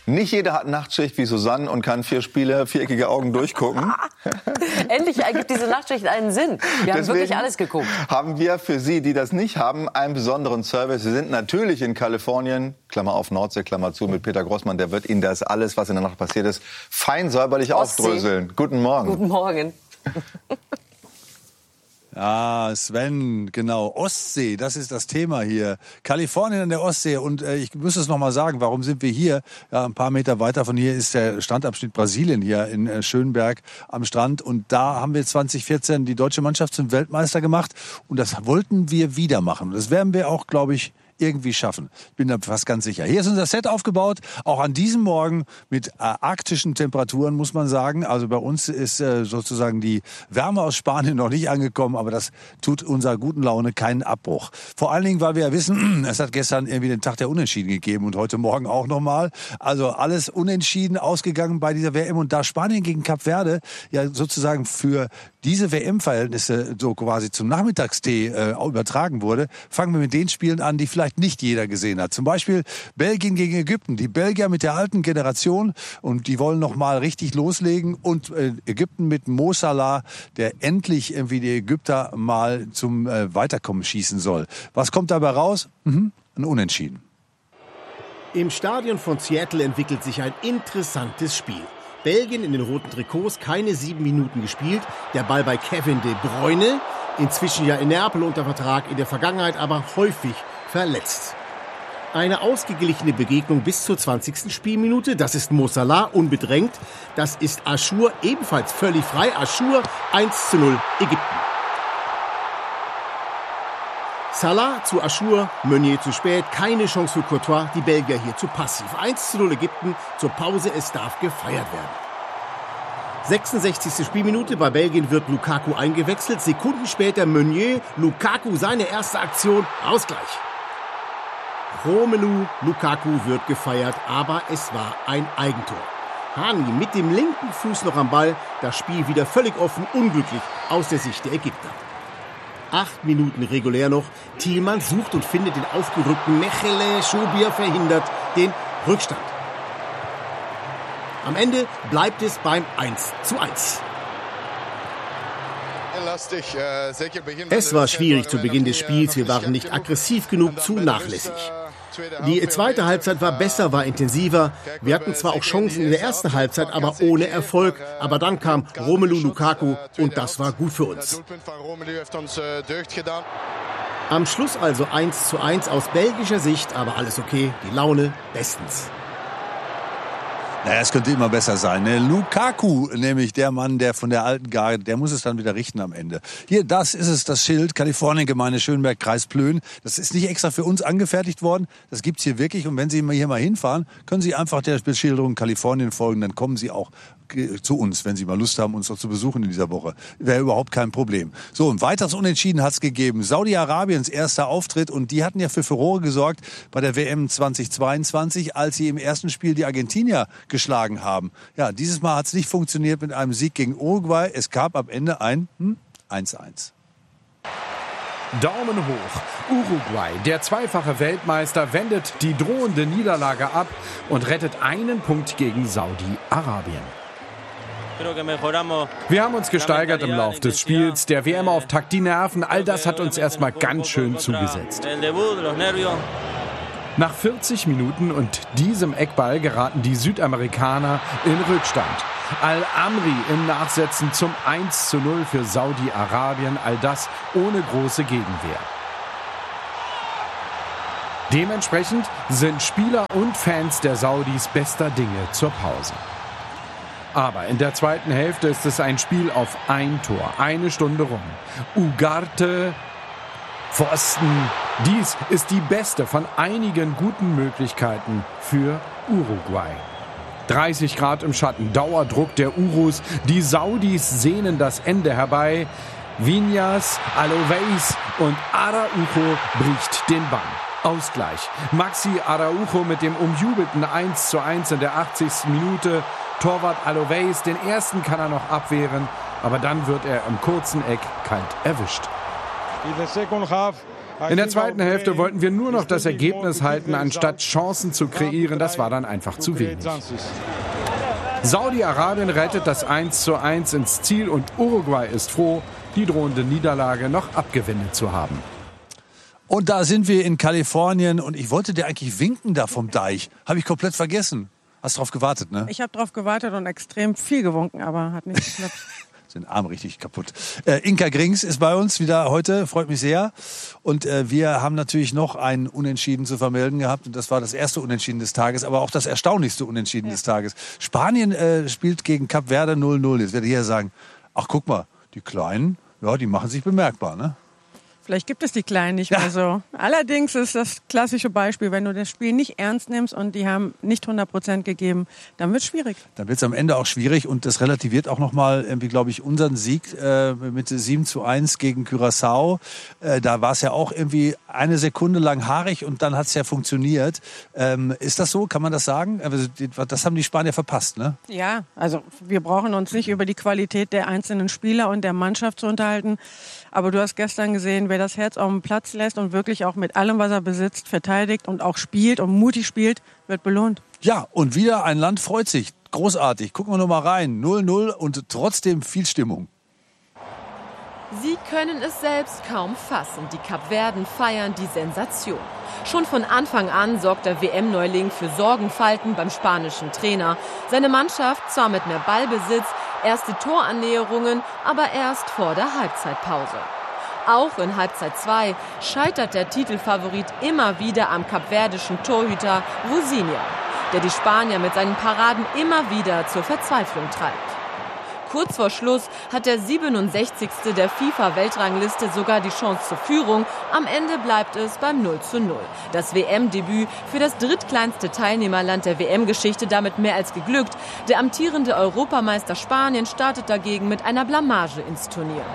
Nicht jeder hat Nachtschicht wie Susanne und kann 4 Spiele, viereckige Augen durchgucken. Endlich ergibt diese Nachtschicht einen Sinn. Wir haben wirklich alles geguckt. Haben wir für Sie, die das nicht haben, einen besonderen Service. Sie sind natürlich in Kalifornien, Klammer auf Nordsee, Klammer zu, mit Peter Grossmann. Der wird Ihnen das alles, was in der Nacht passiert ist, fein säuberlich aufdröseln. Guten Morgen. Guten Morgen. Ah, Sven, genau. Ostsee, das ist das Thema hier. Kalifornien an der Ostsee. Und ich muss es noch mal sagen, warum sind wir hier? Ja, ein paar Meter weiter von hier ist der Strandabschnitt Brasilien hier in Schönberg am Strand. Und da haben wir 2014 die deutsche Mannschaft zum Weltmeister gemacht. Und das wollten wir wieder machen. Das werden wir auch, glaube ich, irgendwie schaffen. Ich bin da fast ganz sicher. Hier ist unser Set aufgebaut, auch an diesem Morgen mit arktischen Temperaturen, muss man sagen. Also bei uns ist sozusagen die Wärme aus Spanien noch nicht angekommen, aber das tut unserer guten Laune keinen Abbruch. Vor allen Dingen, weil wir ja wissen, es hat gestern irgendwie den Tag der Unentschieden gegeben und heute Morgen auch nochmal. Also alles unentschieden ausgegangen bei dieser WM. Und da Spanien gegen Kap Verde ja sozusagen für diese WM-Verhältnisse so quasi zum Nachmittagstee übertragen wurde, fangen wir mit den Spielen an, die vielleicht nicht jeder gesehen hat. Zum Beispiel Belgien gegen Ägypten. Die Belgier mit der alten Generation und die wollen noch mal richtig loslegen. Und Ägypten mit Mo Salah, der endlich irgendwie die Ägypter mal zum Weiterkommen schießen soll. Was kommt dabei raus? Ein Unentschieden. Im Stadion von Seattle entwickelt sich ein interessantes Spiel. Belgien in den roten Trikots, keine 7 Minuten gespielt. Der Ball bei Kevin De Bruyne, inzwischen ja in Neapel unter Vertrag, in der Vergangenheit aber häufig verletzt. Eine ausgeglichene Begegnung bis zur 20. Spielminute. Das ist Mo Salah, unbedrängt. Das ist Achour, ebenfalls völlig frei. Achour, 1:0 Ägypten. Salah zu Achour, Meunier zu spät, keine Chance für Courtois, die Belgier hier zu passiv. 1:0 Ägypten, zur Pause, es darf gefeiert werden. 66. Spielminute, bei Belgien wird Lukaku eingewechselt, Sekunden später Meunier, Lukaku seine erste Aktion, Ausgleich. Romelu Lukaku wird gefeiert, aber es war ein Eigentor. Hani mit dem linken Fuß noch am Ball, das Spiel wieder völlig offen, unglücklich aus der Sicht der Ägypter. 8 Minuten regulär noch. Thielmann sucht und findet den aufgerückten Mechele. Schobier verhindert den Rückstand. Am Ende bleibt es beim 1:1. Es war schwierig zu Beginn des Spiels. Wir waren nicht aggressiv genug, zu nachlässig. Die zweite Halbzeit war besser, war intensiver. Wir hatten zwar auch Chancen in der ersten Halbzeit, aber ohne Erfolg. Aber dann kam Romelu Lukaku und das war gut für uns. Am Schluss also 1:1 aus belgischer Sicht, aber alles okay, die Laune bestens. Naja, es könnte immer besser sein. Ne? Lukaku, nämlich der Mann, der von der alten Garde, der muss es dann wieder richten am Ende. Hier, das ist es, das Schild, Kalifornien-Gemeinde Schönberg, Kreis Plön. Das ist nicht extra für uns angefertigt worden. Das gibt's hier wirklich. Und wenn Sie hier mal hinfahren, können Sie einfach der Beschilderung Kalifornien folgen. Dann kommen Sie auch zu uns, wenn Sie mal Lust haben, uns noch zu besuchen in dieser Woche. Wäre überhaupt kein Problem. So, ein weiteres Unentschieden hat's gegeben. Saudi-Arabiens erster Auftritt und die hatten ja für Furore gesorgt bei der WM 2022, als sie im ersten Spiel die Argentinier geschlagen haben. Ja, dieses Mal hat's nicht funktioniert mit einem Sieg gegen Uruguay. Es gab am Ende ein 1:1. Daumen hoch. Uruguay, der zweifache Weltmeister, wendet die drohende Niederlage ab und rettet einen Punkt gegen Saudi-Arabien. Wir haben uns gesteigert im Lauf des Spiels, der WM-Auftakt, die Nerven, all das hat uns erstmal ganz schön zugesetzt. Nach 40 Minuten und diesem Eckball geraten die Südamerikaner in Rückstand. Al-Amri im Nachsetzen zum 1:0 für Saudi-Arabien, all das ohne große Gegenwehr. Dementsprechend sind Spieler und Fans der Saudis bester Dinge zur Pause. Aber in der zweiten Hälfte ist es ein Spiel auf ein Tor, eine Stunde rum. Ugarte, Pfosten. Dies ist die beste von einigen guten Möglichkeiten für Uruguay. 30 Grad im Schatten, Dauerdruck der Urus. Die Saudis sehnen das Ende herbei. Viñas, Aloveis und Araujo bricht den Bann. Ausgleich. Maxi Araujo mit dem umjubelten 1:1 in der 80. Minute. Torwart Aloveis, den ersten kann er noch abwehren, aber dann wird er im kurzen Eck kalt erwischt. In the second half, In der zweiten Hälfte wollten wir nur noch das Ergebnis halten, anstatt Chancen zu kreieren. Das war dann einfach zu wenig. Saudi-Arabien rettet das 1:1 ins Ziel und Uruguay ist froh, die drohende Niederlage noch abgewendet zu haben. Und da sind wir in Kalifornien und ich wollte dir eigentlich winken da vom Deich. Habe ich komplett vergessen. Hast drauf gewartet, ne? Ich habe drauf gewartet und extrem viel gewunken, aber hat nicht geklappt. Den Arm richtig kaputt. Inka Grings ist bei uns wieder heute, freut mich sehr. Und wir haben natürlich noch ein Unentschieden zu vermelden gehabt. Und das war das erste Unentschieden des Tages, aber auch das erstaunlichste Unentschieden des Tages. Spanien spielt gegen Kap Verde 0:0. Jetzt werde ich hier sagen, ach guck mal, die Kleinen, ja, die machen sich bemerkbar, ne? Vielleicht gibt es die Kleinen nicht mehr so. Allerdings ist das klassische Beispiel, wenn du das Spiel nicht ernst nimmst und die haben nicht 100% gegeben, dann wird es schwierig. Dann wird es am Ende auch schwierig und das relativiert auch nochmal, glaube ich, unseren Sieg mit 7:1 gegen Curaçao. Da war es ja auch irgendwie eine Sekunde lang haarig und dann hat es ja funktioniert. Ist das so? Kann man das sagen? Also, das haben die Spanier verpasst, ne? Ja, also wir brauchen uns nicht über die Qualität der einzelnen Spieler und der Mannschaft zu unterhalten. Aber du hast gestern gesehen, wer das Herz auf den Platz lässt und wirklich auch mit allem, was er besitzt, verteidigt und auch spielt und mutig spielt, wird belohnt. Ja, und wieder ein Land freut sich. Großartig. Gucken wir noch mal rein. 0:0 und trotzdem viel Stimmung. Sie können es selbst kaum fassen. Die Kapverden feiern die Sensation. Schon von Anfang an sorgt der WM-Neuling für Sorgenfalten beim spanischen Trainer. Seine Mannschaft zwar mit mehr Ballbesitz, erste Torannäherungen, aber erst vor der Halbzeitpause. Auch in Halbzeit 2 scheitert der Titelfavorit immer wieder am kapverdischen Torhüter Rosinha, der die Spanier mit seinen Paraden immer wieder zur Verzweiflung treibt. Kurz vor Schluss hat der 67. der FIFA-Weltrangliste sogar die Chance zur Führung. Am Ende bleibt es beim 0:0. Das WM-Debüt für das drittkleinste Teilnehmerland der WM-Geschichte damit mehr als geglückt. Der amtierende Europameister Spanien startet dagegen mit einer Blamage ins Turnier.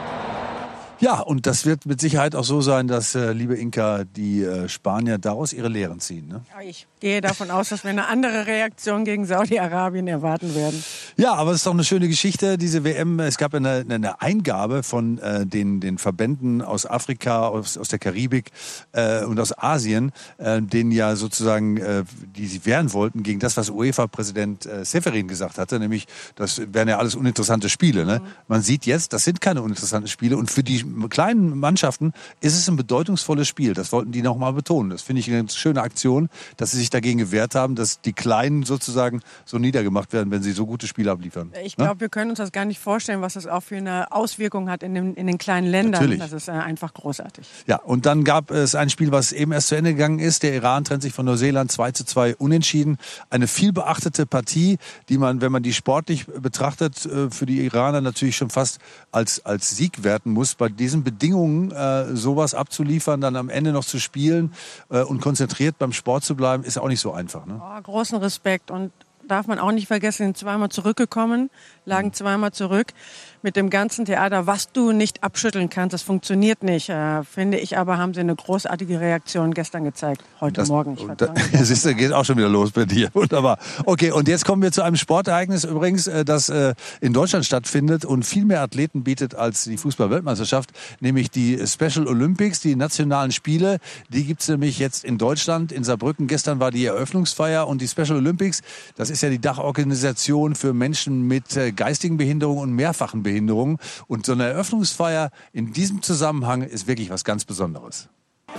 Ja, und das wird mit Sicherheit auch so sein, dass, liebe Inka, die Spanier daraus ihre Lehren ziehen. Ne? Ich gehe davon aus, dass wir eine andere Reaktion gegen Saudi-Arabien erwarten werden. Ja, aber es ist doch eine schöne Geschichte, diese WM. Es gab eine Eingabe von den Verbänden aus Afrika, aus der Karibik und aus Asien, denen ja sozusagen, die sie wehren wollten gegen das, was UEFA-Präsident Seferin gesagt hatte, nämlich, das wären ja alles uninteressante Spiele. Ne? Man sieht jetzt, das sind keine uninteressanten Spiele und für die kleinen Mannschaften ist es ein bedeutungsvolles Spiel. Das wollten die nochmal betonen. Das finde ich eine ganz schöne Aktion, dass sie sich dagegen gewehrt haben, dass die Kleinen sozusagen so niedergemacht werden, wenn sie so gute Spiele abliefern. Ich glaube, wir können uns das gar nicht vorstellen, was das auch für eine Auswirkung hat in den kleinen Ländern. Natürlich. Das ist einfach großartig. Ja, und dann gab es ein Spiel, was eben erst zu Ende gegangen ist. Der Iran trennt sich von Neuseeland 2:2 unentschieden. Eine viel beachtete Partie, die man, wenn man die sportlich betrachtet, für die Iraner natürlich schon fast als Sieg werten muss. Bei diesen Bedingungen sowas abzuliefern, dann am Ende noch zu spielen und konzentriert beim Sport zu bleiben, ist auch nicht so einfach. Ne? Großen Respekt und darf man auch nicht vergessen, sind zweimal zurückgekommen, lagen zweimal zurück. Mit dem ganzen Theater, was du nicht abschütteln kannst, das funktioniert nicht, finde ich. Aber haben sie eine großartige Reaktion gestern gezeigt, heute Morgen. Siehst du, geht auch schon wieder los bei dir. Wunderbar. Okay, und jetzt kommen wir zu einem Sportereignis übrigens, das in Deutschland stattfindet und viel mehr Athleten bietet als die Fußball-Weltmeisterschaft, nämlich die Special Olympics, die nationalen Spiele. Die gibt's nämlich jetzt in Deutschland, in Saarbrücken. Gestern war die Eröffnungsfeier und die Special Olympics, das ist ja die Dachorganisation für Menschen mit geistigen Behinderungen und mehrfachen Behinderungen. Und so eine Eröffnungsfeier in diesem Zusammenhang ist wirklich was ganz Besonderes.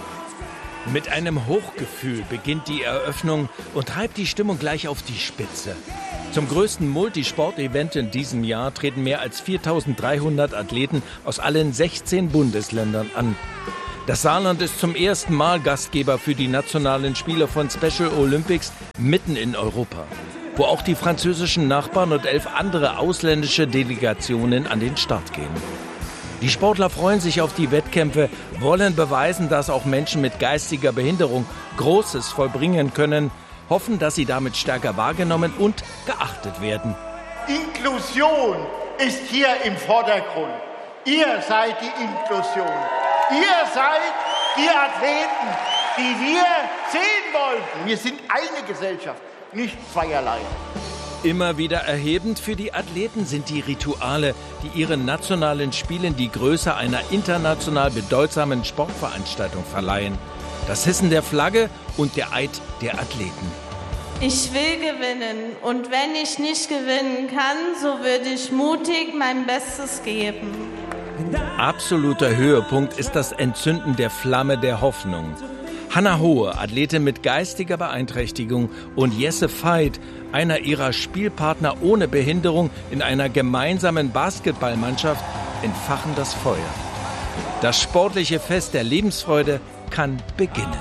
Mit einem Hochgefühl beginnt die Eröffnung und treibt die Stimmung gleich auf die Spitze. Zum größten Multisport-Event in diesem Jahr treten mehr als 4.300 Athleten aus allen 16 Bundesländern an. Das Saarland ist zum ersten Mal Gastgeber für die nationalen Spiele von Special Olympics mitten in Europa, wo auch die französischen Nachbarn und 11 andere ausländische Delegationen an den Start gehen. Die Sportler freuen sich auf die Wettkämpfe, wollen beweisen, dass auch Menschen mit geistiger Behinderung Großes vollbringen können, hoffen, dass sie damit stärker wahrgenommen und geachtet werden. Inklusion ist hier im Vordergrund. Ihr seid die Inklusion. Ihr seid die Athleten, die wir sehen wollten. Wir sind eine Gesellschaft, nicht zweierlei. Immer wieder erhebend für die Athleten sind die Rituale, die ihren nationalen Spielen die Größe einer international bedeutsamen Sportveranstaltung verleihen. Das Hissen der Flagge und der Eid der Athleten. Ich will gewinnen und wenn ich nicht gewinnen kann, so würde ich mutig mein Bestes geben. Absoluter Höhepunkt ist das Entzünden der Flamme der Hoffnung. Hannah Hohe, Athletin mit geistiger Beeinträchtigung, und Jesse Veit, einer ihrer Spielpartner ohne Behinderung in einer gemeinsamen Basketballmannschaft, entfachen das Feuer. Das sportliche Fest der Lebensfreude kann beginnen.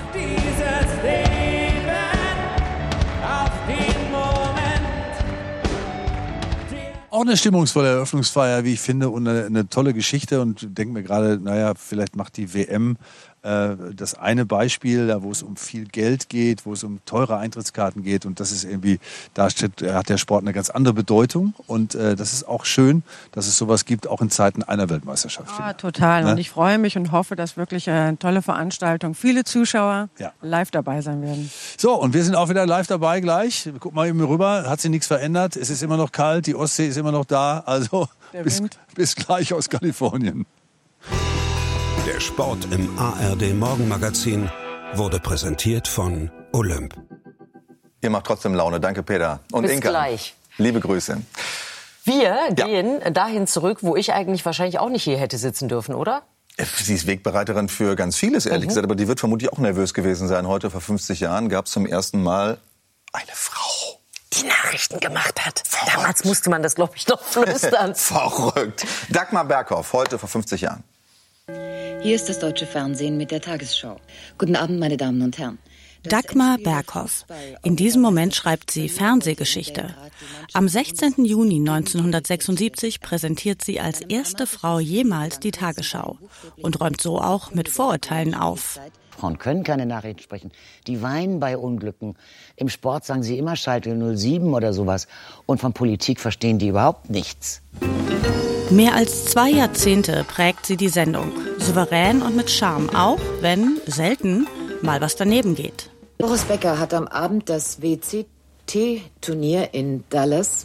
Auch eine stimmungsvolle Eröffnungsfeier, wie ich finde, und eine tolle Geschichte. Und denke mir gerade, naja, vielleicht macht die WM das eine Beispiel, da wo es um viel Geld geht, wo es um teure Eintrittskarten geht. Und das ist irgendwie, hat der Sport eine ganz andere Bedeutung. Und das ist auch schön, dass es sowas gibt, auch in Zeiten einer Weltmeisterschaft. Ja, total. Ne? Und ich freue mich und hoffe, dass wirklich eine tolle Veranstaltung, viele Zuschauer live dabei sein werden. So, und wir sind auch wieder live dabei gleich. Guck mal eben rüber, hat sich nichts verändert. Es ist immer noch kalt, die Ostsee ist immer noch da. Also bis gleich aus Kalifornien. Der Sport im ARD Morgenmagazin wurde präsentiert von Olymp. Ihr macht trotzdem Laune. Danke, Peter. Und Bis Inka. Gleich. Liebe Grüße. Wir gehen dahin zurück, wo ich eigentlich wahrscheinlich auch nicht hier hätte sitzen dürfen, oder? Sie ist Wegbereiterin für ganz vieles, ehrlich gesagt. Aber die wird vermutlich auch nervös gewesen sein. Heute vor 50 Jahren gab es zum ersten Mal eine Frau, die Nachrichten gemacht hat. Verrückt. Damals musste man das, glaube ich, noch flüstern. Verrückt. Dagmar Berghoff, heute vor 50 Jahren. Hier ist das deutsche Fernsehen mit der Tagesschau. Guten Abend, meine Damen und Herren. Dagmar Berghoff. In diesem Moment schreibt sie Fernsehgeschichte. Am 16. Juni 1976 präsentiert sie als erste Frau jemals die Tagesschau und räumt so auch mit Vorurteilen auf. Frauen können keine Nachrichten sprechen. Die weinen bei Unglücken. Im Sport sagen sie immer Schalke 07 oder sowas. Und von Politik verstehen die überhaupt nichts. Mehr als 2 Jahrzehnte prägt sie die Sendung. Souverän und mit Charme, auch wenn, selten, mal was daneben geht. Boris Becker hat am Abend das WCT-Turnier in Dallas,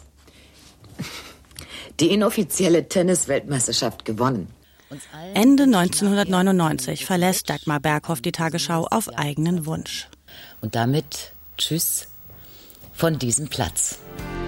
die inoffizielle Tennis-Weltmeisterschaft, gewonnen. Ende 1999 verlässt Dagmar Berghoff die Tagesschau auf eigenen Wunsch. Und damit tschüss von diesem Platz.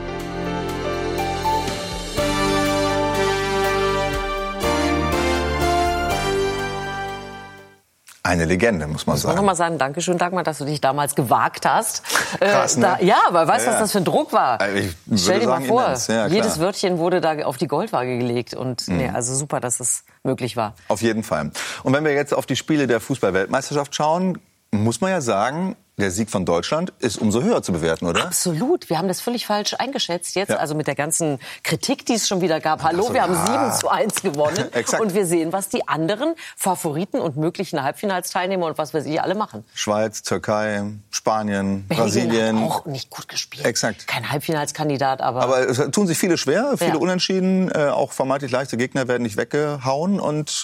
Eine Legende, muss man sagen. Ich muss noch mal sagen, Dankeschön, Dagmar, dass du dich damals gewagt hast. Krass, ne? Ja, aber weißt du, was das für ein Druck war? Stell dir mal vor, jedes Wörtchen wurde da auf die Goldwaage gelegt. Und also super, dass es möglich war. Auf jeden Fall. Und wenn wir jetzt auf die Spiele der Fußball-Weltmeisterschaft schauen, muss man ja sagen, der Sieg von Deutschland ist umso höher zu bewerten, oder? Absolut. Wir haben das völlig falsch eingeschätzt jetzt. Also mit der ganzen Kritik, die es schon wieder gab. Hallo, wir haben 7:1 gewonnen. Und wir sehen, was die anderen Favoriten und möglichen Halbfinalsteilnehmer und was wir sie alle machen. Schweiz, Türkei, Spanien, Belgien Brasilien. hat auch nicht gut gespielt. Exakt. Kein Halbfinalskandidat, aber... Aber es tun sich viele schwer, viele Unentschieden. Auch vermeintlich leichte Gegner werden nicht weggehauen. Und...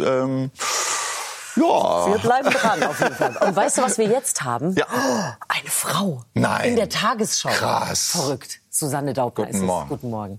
ja. Wir bleiben dran auf jeden Fall. Und weißt du, was wir jetzt haben? Ja. Eine Frau. Nein. In der Tagesschau. Krass. Verrückt. Susanne Daubner ist es. Guten Morgen.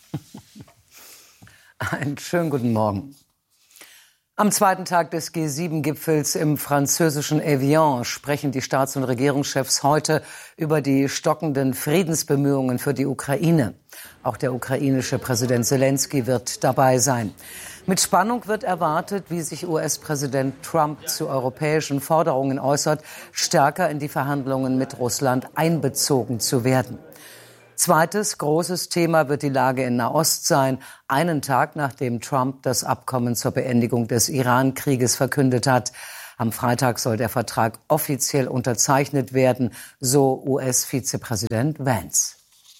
Einen schönen guten Morgen. Am zweiten Tag des G7-Gipfels im französischen Evian sprechen die Staats- und Regierungschefs heute über die stockenden Friedensbemühungen für die Ukraine. Auch der ukrainische Präsident Zelensky wird dabei sein. Mit Spannung wird erwartet, wie sich US-Präsident Trump zu europäischen Forderungen äußert, stärker in die Verhandlungen mit Russland einbezogen zu werden. Zweites großes Thema wird die Lage in Nahost sein, einen Tag nachdem Trump das Abkommen zur Beendigung des Iran-Krieges verkündet hat. Am Freitag soll der Vertrag offiziell unterzeichnet werden, so US-Vizepräsident Vance.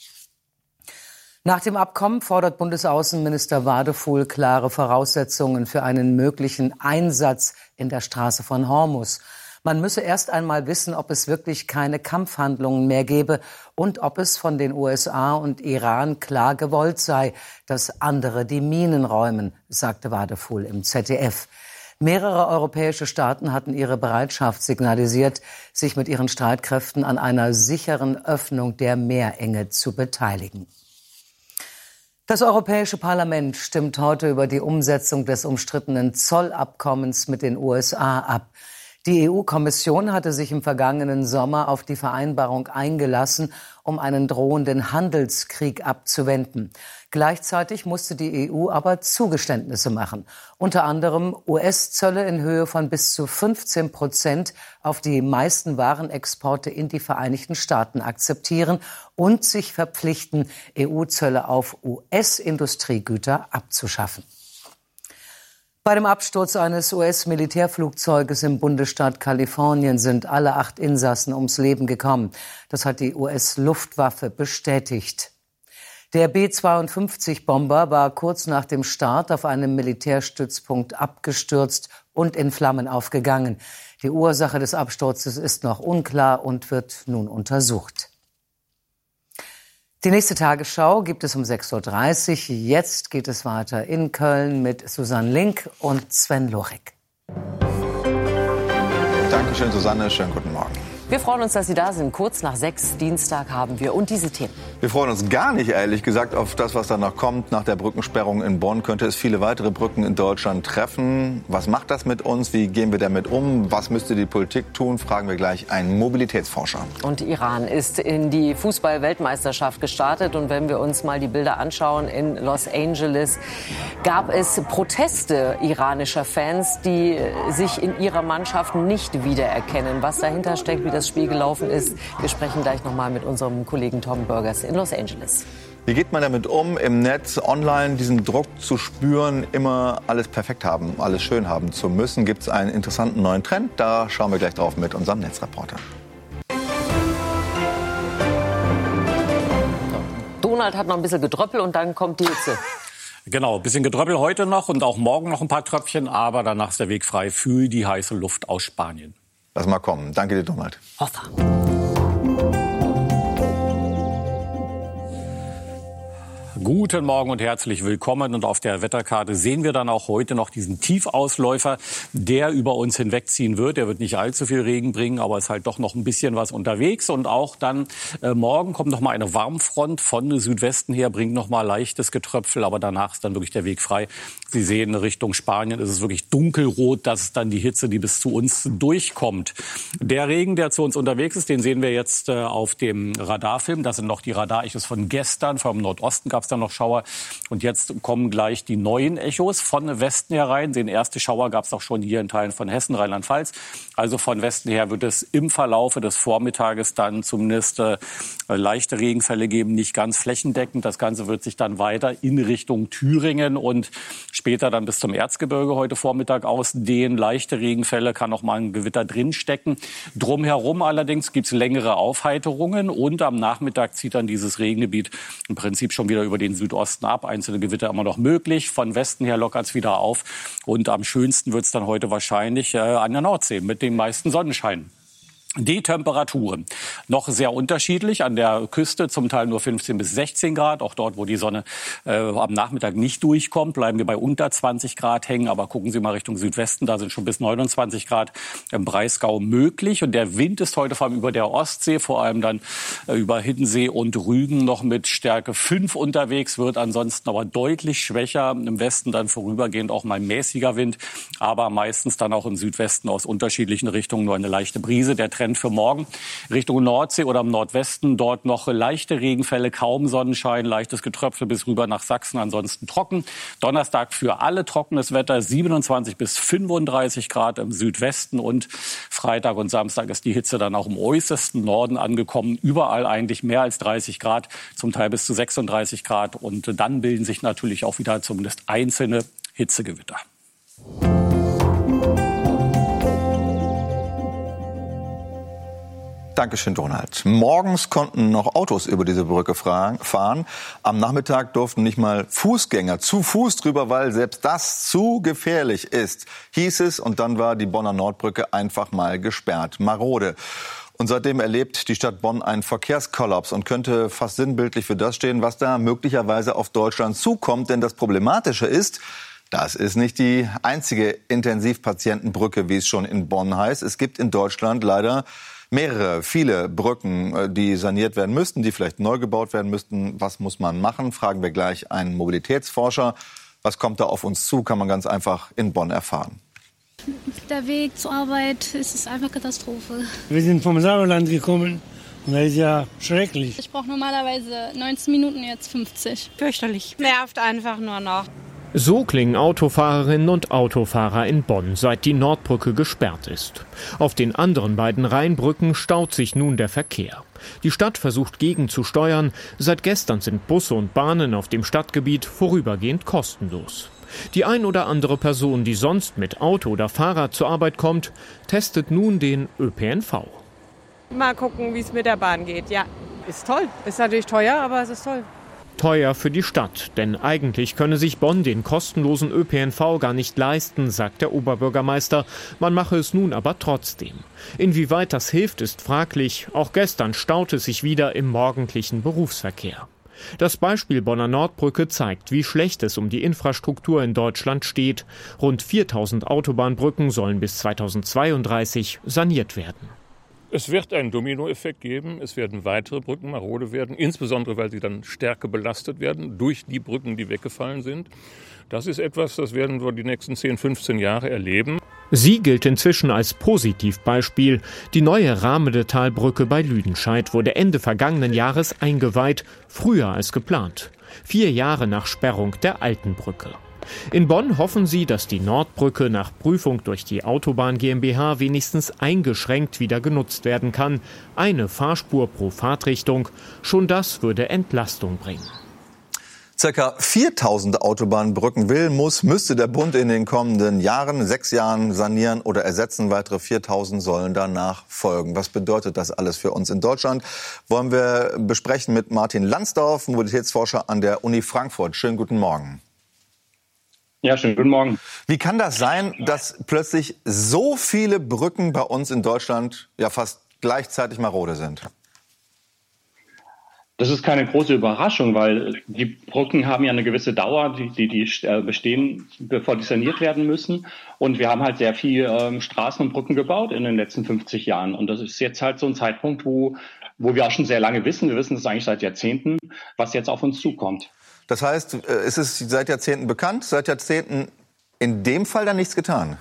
Nach dem Abkommen fordert Bundesaußenminister Wadefuhl klare Voraussetzungen für einen möglichen Einsatz in der Straße von Hormuz. Man müsse erst einmal wissen, ob es wirklich keine Kampfhandlungen mehr gebe und ob es von den USA und Iran klar gewollt sei, dass andere die Minen räumen, sagte Wadefuhl im ZDF. Mehrere europäische Staaten hatten ihre Bereitschaft signalisiert, sich mit ihren Streitkräften an einer sicheren Öffnung der Meerenge zu beteiligen. Das Europäische Parlament stimmt heute über die Umsetzung des umstrittenen Zollabkommens mit den USA ab. Die EU-Kommission hatte sich im vergangenen Sommer auf die Vereinbarung eingelassen, um einen drohenden Handelskrieg abzuwenden. Gleichzeitig musste die EU aber Zugeständnisse machen. Unter anderem US-Zölle in Höhe von bis zu 15% auf die meisten Warenexporte in die Vereinigten Staaten akzeptieren und sich verpflichten, EU-Zölle auf US-Industriegüter abzuschaffen. Bei dem Absturz eines US-Militärflugzeuges im Bundesstaat Kalifornien sind alle 8 Insassen ums Leben gekommen. Das hat die US-Luftwaffe bestätigt. Der B-52-Bomber war kurz nach dem Start auf einem Militärstützpunkt abgestürzt und in Flammen aufgegangen. Die Ursache des Absturzes ist noch unklar und wird nun untersucht. Die nächste Tagesschau gibt es um 6.30 Uhr. Jetzt geht es weiter in Köln mit Susanne Link und Sven Lochek. Dankeschön, Susanne. Schönen guten Morgen. Wir freuen uns, dass Sie da sind. Kurz nach 6 Dienstag haben wir und diese Themen. Wir freuen uns gar nicht, ehrlich gesagt, auf das, was danach kommt. Nach der Brückensperrung in Bonn könnte es viele weitere Brücken in Deutschland treffen. Was macht das mit uns? Wie gehen wir damit um? Was müsste die Politik tun? Fragen wir gleich einen Mobilitätsforscher. Und Iran ist in die Fußball-Weltmeisterschaft gestartet. Und wenn wir uns mal die Bilder anschauen in Los Angeles, gab es Proteste iranischer Fans, die sich in ihrer Mannschaft nicht wiedererkennen. Was dahinter steckt, wie das Spiel gelaufen ist. Wir sprechen gleich noch mal mit unserem Kollegen Tom Burgers in Los Angeles. Wie geht man damit um, im Netz, online diesen Druck zu spüren, immer alles perfekt haben, alles schön haben zu müssen? Gibt es einen interessanten neuen Trend? Da schauen wir gleich drauf mit unserem Netzreporter. Donald hat noch ein bisschen Gedröppel und dann kommt die Hitze. Genau, ein bisschen Gedröppel heute noch und auch morgen noch ein paar Tröpfchen, aber danach ist der Weg frei für die heiße Luft aus Spanien. Lass mal kommen. Danke dir, Donald. Hoffa. Guten Morgen und herzlich willkommen. Und auf der Wetterkarte sehen wir dann auch heute noch diesen Tiefausläufer, der über uns hinwegziehen wird. Der wird nicht allzu viel Regen bringen, aber es ist halt doch noch ein bisschen was unterwegs. Und auch dann morgen kommt noch mal eine Warmfront von Südwesten her, bringt noch mal leichtes Getröpfel, aber danach ist dann wirklich der Weg frei. Sie sehen, Richtung Spanien ist es wirklich dunkelrot. Das ist dann die Hitze, die bis zu uns durchkommt. Der Regen, der zu uns unterwegs ist, den sehen wir jetzt auf dem Radarfilm. Das sind noch die Radarechos von gestern. Vom Nordosten gab es dann noch Schauer. Und jetzt kommen gleich die neuen Echos von Westen herein. Den ersten Schauer gab es auch schon hier in Teilen von Hessen, Rheinland-Pfalz. Also von Westen her wird es im Verlaufe des Vormittages dann zumindest leichte Regenfälle geben, nicht ganz flächendeckend. Das Ganze wird sich dann weiter in Richtung Thüringen und später dann bis zum Erzgebirge heute Vormittag ausdehnen. Leichte Regenfälle, kann auch mal ein Gewitter drinstecken. Drumherum allerdings gibt es längere Aufheiterungen und am Nachmittag zieht dann dieses Regengebiet im Prinzip schon wieder über den Südosten ab. Einzelne Gewitter immer noch möglich. Von Westen her lockert es wieder auf. Und am schönsten wird es dann heute wahrscheinlich an der Nordsee mit dem meisten Sonnenschein. Die Temperaturen noch sehr unterschiedlich. An der Küste zum Teil nur 15 bis 16 Grad. Auch dort, wo die Sonne am Nachmittag nicht durchkommt, bleiben wir bei unter 20 Grad hängen. Aber gucken Sie mal Richtung Südwesten, da sind schon bis 29 Grad im Breisgau möglich. Und der Wind ist heute vor allem über der Ostsee, vor allem dann über Hiddensee und Rügen noch mit Stärke 5 unterwegs, wird ansonsten aber deutlich schwächer. Im Westen dann vorübergehend auch mal mäßiger Wind, aber meistens dann auch im Südwesten aus unterschiedlichen Richtungen nur eine leichte Brise. Der Trend für morgen Richtung Nordsee oder im Nordwesten. Dort noch leichte Regenfälle, kaum Sonnenschein, leichtes Getröpfel bis rüber nach Sachsen, ansonsten trocken. Donnerstag für alle trockenes Wetter, 27 bis 35 Grad im Südwesten und Freitag und Samstag ist die Hitze dann auch im äußersten Norden angekommen. Überall eigentlich mehr als 30 Grad, zum Teil bis zu 36 Grad und dann bilden sich natürlich auch wieder zumindest einzelne Hitzegewitter. Dankeschön, Donald. Morgens konnten noch Autos über diese Brücke fahren. Am Nachmittag durften nicht mal Fußgänger zu Fuß drüber, weil selbst das zu gefährlich ist, hieß es. Und dann war die Bonner Nordbrücke einfach mal gesperrt. Marode. Und seitdem erlebt die Stadt Bonn einen Verkehrskollaps und könnte fast sinnbildlich für das stehen, was da möglicherweise auf Deutschland zukommt. Denn das Problematische ist, das ist nicht die einzige Intensivpatientenbrücke, wie es schon in Bonn heißt. Es gibt in Deutschland leider viele Brücken, die saniert werden müssten, die vielleicht neu gebaut werden müssten. Was muss man machen? Fragen wir gleich einen Mobilitätsforscher. Was kommt da auf uns zu, kann man ganz einfach in Bonn erfahren. Der Weg zur Arbeit ist einfach Katastrophe. Wir sind vom Sauerland gekommen und das ist ja schrecklich. Ich brauche normalerweise 19 Minuten, jetzt 50. Fürchterlich. Nervt einfach nur noch. So klingen Autofahrerinnen und Autofahrer in Bonn, seit die Nordbrücke gesperrt ist. Auf den anderen beiden Rheinbrücken staut sich nun der Verkehr. Die Stadt versucht gegenzusteuern. Seit gestern sind Busse und Bahnen auf dem Stadtgebiet vorübergehend kostenlos. Die ein oder andere Person, die sonst mit Auto oder Fahrrad zur Arbeit kommt, testet nun den ÖPNV. Mal gucken, wie es mit der Bahn geht. Ja, ist toll. Ist natürlich teuer, aber es ist toll. Teuer für die Stadt, denn eigentlich könne sich Bonn den kostenlosen ÖPNV gar nicht leisten, sagt der Oberbürgermeister. Man mache es nun aber trotzdem. Inwieweit das hilft, ist fraglich. Auch gestern staute es sich wieder im morgendlichen Berufsverkehr. Das Beispiel Bonner Nordbrücke zeigt, wie schlecht es um die Infrastruktur in Deutschland steht. Rund 4000 Autobahnbrücken sollen bis 2032 saniert werden. Es wird einen Dominoeffekt geben. Es werden weitere Brücken marode werden, insbesondere weil sie dann stärker belastet werden durch die Brücken, die weggefallen sind. Das ist etwas, das werden wir die nächsten 10, 15 Jahre erleben. Sie gilt inzwischen als Positivbeispiel. Die neue Rahmedetalbrücke bei Lüdenscheid wurde Ende vergangenen Jahres eingeweiht, früher als geplant. 4 Jahre nach Sperrung der alten Brücke. In Bonn hoffen sie, dass die Nordbrücke nach Prüfung durch die Autobahn GmbH wenigstens eingeschränkt wieder genutzt werden kann. Eine Fahrspur pro Fahrtrichtung. Schon das würde Entlastung bringen. Circa 4000 Autobahnbrücken müsste der Bund in den kommenden Jahren, 6 Jahren sanieren oder ersetzen. Weitere 4000 sollen danach folgen. Was bedeutet das alles für uns in Deutschland? Wollen wir besprechen mit Martin Lansdorf, Mobilitätsforscher an der Uni Frankfurt. Schönen guten Morgen. Ja, schönen guten Morgen. Wie kann das sein, dass plötzlich so viele Brücken bei uns in Deutschland ja fast gleichzeitig marode sind? Das ist keine große Überraschung, weil die Brücken haben ja eine gewisse Dauer, die bestehen, bevor die saniert werden müssen. Und wir haben halt sehr viel Straßen und Brücken gebaut in den letzten 50 Jahren. Und das ist jetzt halt so ein Zeitpunkt, wo wir auch schon sehr lange wissen, wir wissen das eigentlich seit Jahrzehnten, was jetzt auf uns zukommt. Das heißt, ist es seit Jahrzehnten bekannt, seit Jahrzehnten in dem Fall dann nichts getan?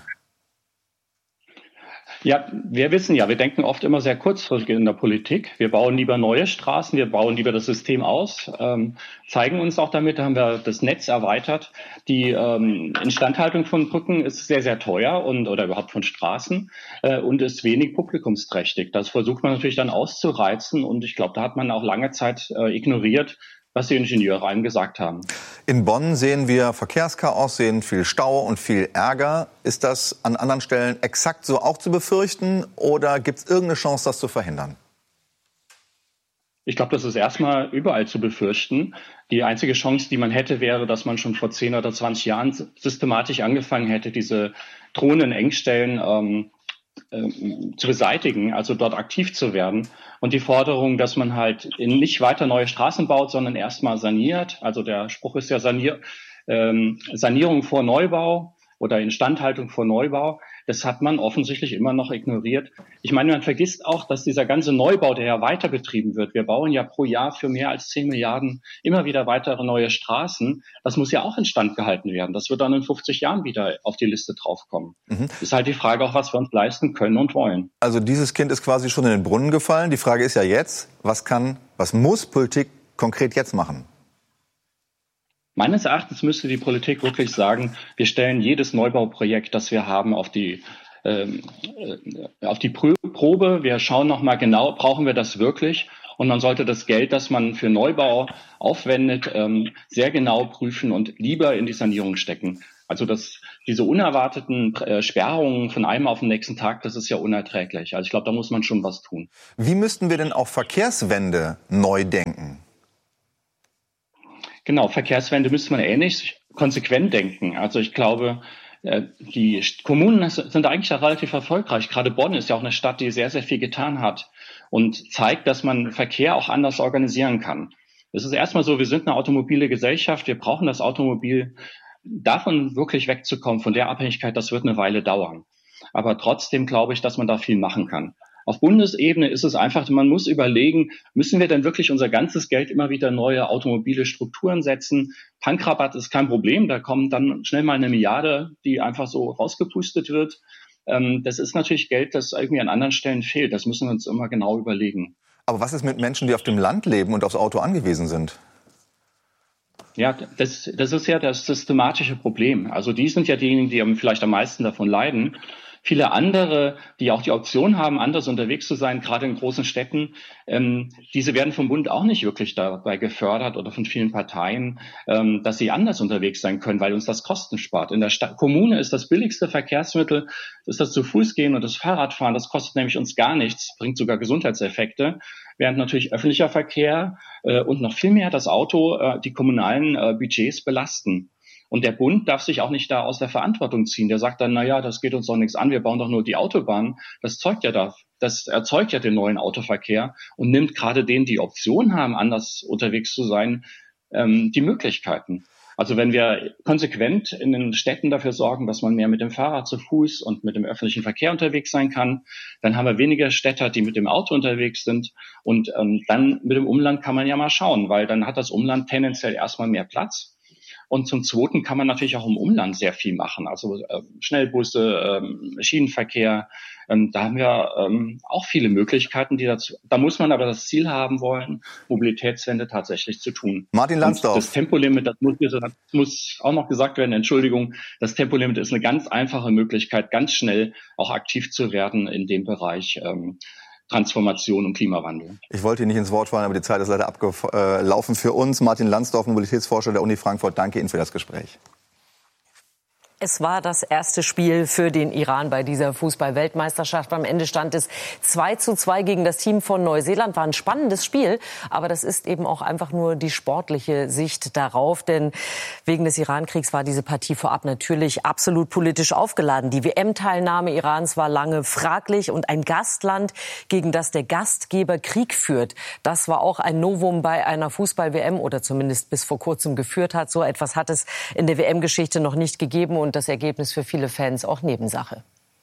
Ja, wir denken oft immer sehr kurzfristig in der Politik. Wir bauen lieber neue Straßen, wir bauen lieber das System aus, zeigen uns auch damit, da haben wir das Netz erweitert. Die Instandhaltung von Brücken ist sehr, sehr teuer oder überhaupt von Straßen und ist wenig publikumsträchtig. Das versucht man natürlich dann auszureizen und ich glaube, da hat man auch lange Zeit ignoriert, was die Ingenieure einem gesagt haben. In Bonn sehen wir Verkehrschaos, sehen viel Stau und viel Ärger. Ist das an anderen Stellen exakt so auch zu befürchten oder gibt es irgendeine Chance, das zu verhindern? Ich glaube, das ist erstmal überall zu befürchten. Die einzige Chance, die man hätte, wäre, dass man schon vor 10 oder 20 Jahren systematisch angefangen hätte, diese drohenden Engstellen zu beseitigen, also dort aktiv zu werden. Und die Forderung, dass man halt nicht weiter neue Straßen baut, sondern erstmal saniert. Also der Spruch ist ja Sanierung vor Neubau oder Instandhaltung vor Neubau. Das hat man offensichtlich immer noch ignoriert. Ich meine, man vergisst auch, dass dieser ganze Neubau, der ja weiter betrieben wird, wir bauen ja pro Jahr für mehr als 10 Milliarden immer wieder weitere neue Straßen. Das muss ja auch instand gehalten werden. Das wird dann in 50 Jahren wieder auf die Liste draufkommen. Ist halt die Frage auch, was wir uns leisten können und wollen. Also dieses Kind ist quasi schon in den Brunnen gefallen. Die Frage ist ja jetzt, was muss Politik konkret jetzt machen? Meines Erachtens müsste die Politik wirklich sagen, wir stellen jedes Neubauprojekt, das wir haben, auf die Probe. Wir schauen nochmal genau, brauchen wir das wirklich? Und man sollte das Geld, das man für Neubau aufwendet, sehr genau prüfen und lieber in die Sanierung stecken. Also diese unerwarteten Sperrungen von einem auf den nächsten Tag, das ist ja unerträglich. Also ich glaube, da muss man schon was tun. Wie müssten wir denn auch Verkehrswende neu denken? Genau, Verkehrswende müsste man ähnlich konsequent denken. Also ich glaube, die Kommunen sind eigentlich auch relativ erfolgreich. Gerade Bonn ist ja auch eine Stadt, die sehr, sehr viel getan hat und zeigt, dass man Verkehr auch anders organisieren kann. Es ist erstmal so, wir sind eine automobile Gesellschaft, wir brauchen das Automobil. Davon wirklich wegzukommen, von der Abhängigkeit, das wird eine Weile dauern. Aber trotzdem glaube ich, dass man da viel machen kann. Auf Bundesebene ist es einfach, man muss überlegen, müssen wir denn wirklich unser ganzes Geld immer wieder neue automobile Strukturen setzen? Tankrabatt ist kein Problem, da kommt dann schnell mal 1 Milliarde, die einfach so rausgepustet wird. Das ist natürlich Geld, das irgendwie an anderen Stellen fehlt. Das müssen wir uns immer genau überlegen. Aber was ist mit Menschen, die auf dem Land leben und aufs Auto angewiesen sind? Ja, das ist ja das systematische Problem. Also die sind ja diejenigen, die vielleicht am meisten davon leiden. Viele andere, die auch die Option haben, anders unterwegs zu sein, gerade in großen Städten, diese werden vom Bund auch nicht wirklich dabei gefördert oder von vielen Parteien, dass sie anders unterwegs sein können, weil uns das Kosten spart. In der Kommune ist das billigste Verkehrsmittel, ist das zu Fuß gehen und das Fahrradfahren. Das kostet nämlich uns gar nichts, bringt sogar Gesundheitseffekte. Während natürlich öffentlicher Verkehr und noch viel mehr das Auto die kommunalen Budgets belasten. Und der Bund darf sich auch nicht da aus der Verantwortung ziehen. Der sagt dann, das geht uns doch nichts an, wir bauen doch nur die Autobahn. Das erzeugt ja den neuen Autoverkehr und nimmt gerade denen, die Option haben, anders unterwegs zu sein, die Möglichkeiten. Also wenn wir konsequent in den Städten dafür sorgen, dass man mehr mit dem Fahrrad zu Fuß und mit dem öffentlichen Verkehr unterwegs sein kann, dann haben wir weniger Städter, die mit dem Auto unterwegs sind. Und dann mit dem Umland kann man ja mal schauen, weil dann hat das Umland tendenziell erstmal mehr Platz. Und zum Zweiten kann man natürlich auch im Umland sehr viel machen. Also Schnellbusse, Schienenverkehr, da haben wir auch viele Möglichkeiten, da muss man aber das Ziel haben wollen, Mobilitätswende tatsächlich zu tun. Martin Lansdorf. Und das Tempolimit, das muss auch noch gesagt werden, Entschuldigung, das Tempolimit ist eine ganz einfache Möglichkeit, ganz schnell auch aktiv zu werden in dem Bereich Transformation und Klimawandel. Ich wollte Ihnen nicht ins Wort fallen, aber die Zeit ist leider abgelaufen für uns. Martin Lansdorf, Mobilitätsforscher der Uni Frankfurt, danke Ihnen für das Gespräch. Es war das erste Spiel für den Iran bei dieser Fußball-Weltmeisterschaft. Am Ende stand es 2:2 gegen das Team von Neuseeland. War ein spannendes Spiel, aber das ist eben auch einfach nur die sportliche Sicht darauf. Denn wegen des Iran-Kriegs war diese Partie vorab natürlich absolut politisch aufgeladen. Die WM-Teilnahme Irans war lange fraglich und ein Gastland, gegen das der Gastgeber Krieg führt. Das war auch ein Novum bei einer Fußball-WM oder zumindest bis vor kurzem geführt hat. So etwas hat es in der WM-Geschichte noch nicht gegeben. Und das Ergebnis für viele Fans auch Nebensache.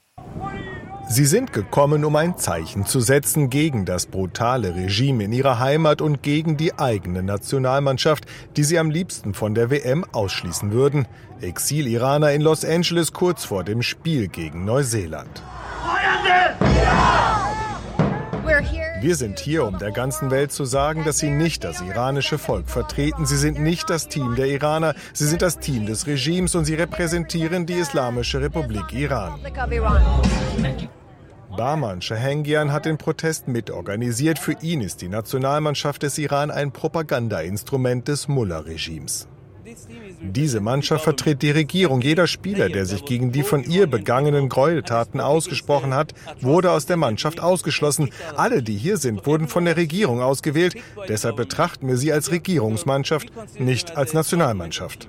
Sie sind gekommen, um ein Zeichen zu setzen gegen das brutale Regime in ihrer Heimat und gegen die eigene Nationalmannschaft, die sie am liebsten von der WM ausschließen würden. Exil-Iraner in Los Angeles kurz vor dem Spiel gegen Neuseeland. Wir sind hier, um der ganzen Welt zu sagen, dass sie nicht das iranische Volk vertreten. Sie sind nicht das Team der Iraner, sie sind das Team des Regimes und sie repräsentieren die Islamische Republik Iran. Bahman Shahangian hat den Protest mitorganisiert. Für ihn ist die Nationalmannschaft des Iran ein Propagandainstrument des Mullah-Regimes. Diese Mannschaft vertritt die Regierung. Jeder Spieler, der sich gegen die von ihr begangenen Gräueltaten ausgesprochen hat, wurde aus der Mannschaft ausgeschlossen. Alle, die hier sind, wurden von der Regierung ausgewählt. Deshalb betrachten wir sie als Regierungsmannschaft, nicht als Nationalmannschaft.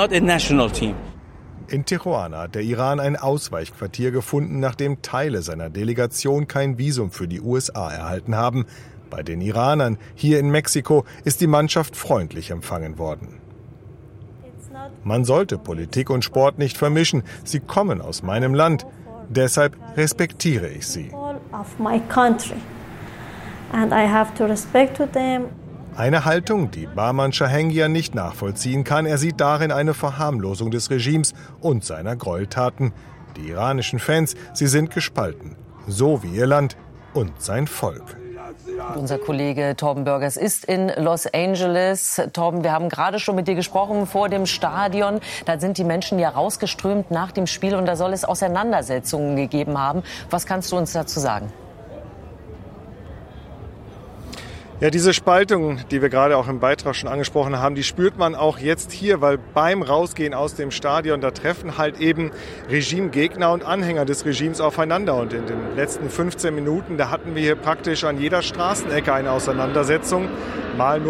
In Tijuana hat der Iran ein Ausweichquartier gefunden, nachdem Teile seiner Delegation kein Visum für die USA erhalten haben. Bei den Iranern hier in Mexiko ist die Mannschaft freundlich empfangen worden. Man sollte Politik und Sport nicht vermischen. Sie kommen aus meinem Land. Deshalb respektiere ich sie. Eine Haltung, die Bahman Shahangian nicht nachvollziehen kann. Er sieht darin eine Verharmlosung des Regimes und seiner Gräueltaten. Die iranischen Fans, sie sind gespalten. So wie ihr Land und sein Volk. Unser Kollege Torben Börgers ist in Los Angeles. Torben, wir haben gerade schon mit dir gesprochen vor dem Stadion. Da sind die Menschen ja rausgeströmt nach dem Spiel und da soll es Auseinandersetzungen gegeben haben. Was kannst du uns dazu sagen? Ja, diese Spaltung, die wir gerade auch im Beitrag schon angesprochen haben, die spürt man auch jetzt hier, weil beim Rausgehen aus dem Stadion, da treffen halt eben Regimegegner und Anhänger des Regimes aufeinander. Und in den letzten 15 Minuten, da hatten wir hier praktisch an jeder Straßenecke eine Auseinandersetzung. Mal nur